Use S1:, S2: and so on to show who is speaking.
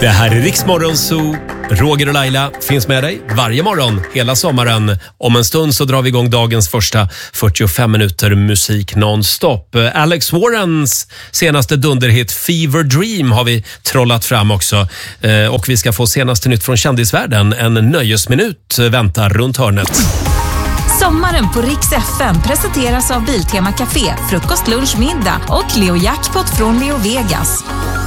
S1: Det här är Rix Morgon Zoo. Roger och Laila finns med dig varje morgon hela sommaren. Om en stund så drar vi igång dagens första 45 minuter musik nonstop. Alex Warrens senaste dunderhit Fever Dream har vi trollat fram också. Och vi ska få senaste nytt från kändisvärlden. En nöjesminut väntar runt hörnet.
S2: Sommaren på Rix FM presenteras av Biltema Café, frukost, lunch, middag och Leo Jackpot från Leo Vegas.